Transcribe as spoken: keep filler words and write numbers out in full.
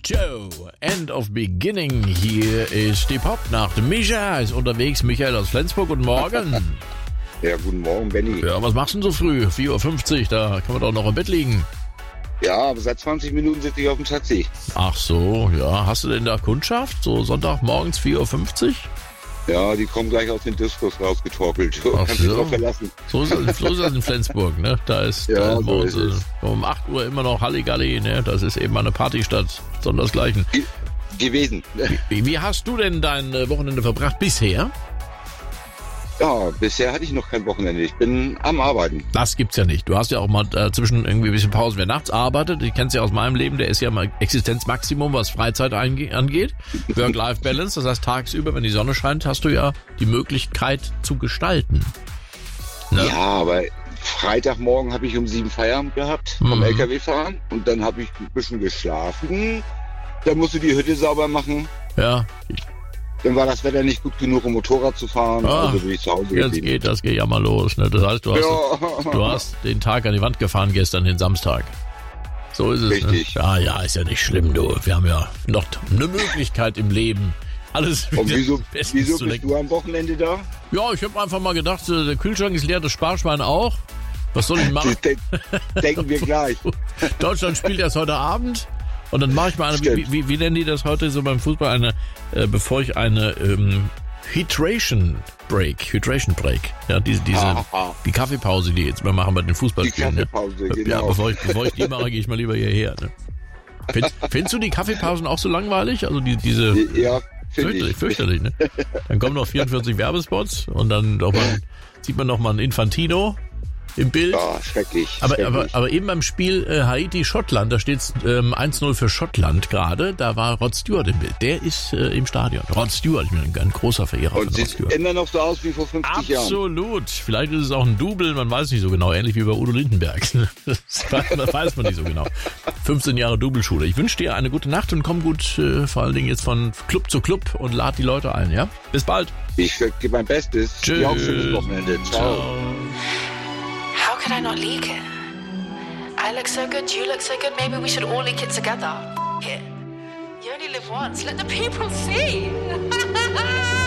Joe, End of Beginning. Hier ist die Popnacht. Micha ist unterwegs. Michael aus Flensburg. Guten Morgen. Ja, guten Morgen, Benni. Ja, was machst du denn so früh? vier Uhr fünfzig, da kann man doch noch im Bett liegen. Ja, aber seit zwanzig Minuten sitze ich auf dem Taxi. Ach so, ja. Hast du denn da Kundschaft? So Sonntagmorgens vier Uhr fünfzig? Ja, die kommen gleich aus den Diskos rausgetorkelt. Ach Kannst dich so. drauf verlassen. So ist, es, so ist das in Flensburg, ne? Da ist, Ja, da ist bei so uns, ist es. äh, um acht Uhr immer noch Halligalli, ne? Das ist eben eine Partystadt, sondersgleichen. Ge- gewesen. Wie, wie hast du denn dein äh, Wochenende verbracht bisher? Ja, bisher hatte ich noch kein Wochenende. Ich bin am Arbeiten. Das gibt's ja nicht. Du hast ja auch mal äh, zwischen irgendwie ein bisschen Pause. Wer nachts arbeitet, ich kenn's ja aus meinem Leben, der ist ja mal Existenzmaximum, was Freizeit einge- angeht. Work-Life-Balance, das heißt tagsüber, wenn die Sonne scheint, hast du ja die Möglichkeit zu gestalten. Ne? Ja, aber Freitagmorgen habe ich um sieben Feierabend gehabt vom Mhm. L K W fahren. Und dann habe ich ein bisschen geschlafen. Dann musst du die Hütte sauber machen. Ja, Dann war das Wetter nicht gut genug, um Motorrad zu fahren. Ah, also bin ich zu Hause jetzt geblieben. geht das geht ja mal los. Ne? Das heißt, du hast, Ja. du hast den Tag an die Wand gefahren gestern, den Samstag. So ist es. Richtig. Ne? Ja, ja, ist ja nicht schlimm, du. Wir haben ja noch eine Möglichkeit im Leben, alles Und wieder wieso, bestens wieso zu bist lenken. du am Wochenende da? Ja, ich habe einfach mal gedacht, äh, der Kühlschrank ist leer, das Sparschwein auch. Was soll ich machen? Das de- denken wir gleich. Deutschland spielt erst heute Abend. Und dann mache ich mal eine, wie, Stimmt. wie, wie nennen die das heute so beim Fußball, eine, äh, bevor ich eine ähm, Hydration Break, Hydration Break, ja, diese, diese, Aha. die Kaffeepause, die jetzt mal machen bei den Die Fußballspielen. Ne? Kaffeepause, Ja, genau. bevor ich, bevor ich die mache, gehe ich mal lieber hierher. Ne? Findest, findest du die Kaffeepausen auch so langweilig? Also die, diese Ja, finde fürchterlich, ich. fürchterlich, ne? Dann kommen noch vierundvierzig Werbespots und dann noch mal, sieht man noch mal ein Infantino im Bild. Ja, schrecklich. Aber, schrecklich. aber, aber eben beim Spiel äh, Haiti-Schottland, da steht ähm, eins null für Schottland gerade, da war Rod Stewart im Bild. Der ist äh, im Stadion. Rod Stewart, ich bin ein, ein großer Verehrer Und von Rod sieht Stewart. immer noch so aus wie vor fünfzig Jahren. Absolut. Vielleicht ist es auch ein Double, man weiß nicht so genau. Ähnlich wie bei Udo Lindenberg. Das weiß, das weiß man nicht so genau. fünfzehn Jahre Double-Schule. Ich wünsche dir eine gute Nacht und komm gut, äh, vor allen Dingen jetzt von Club zu Club und lad die Leute ein, ja? Bis bald. Ich gebe mein Bestes. Tschüss. Dir auch schönes Wochenende. Ciao. How could I not leak it? I look so good, you look so good, maybe we should all leak it together. F- it. You only live once, let the people see.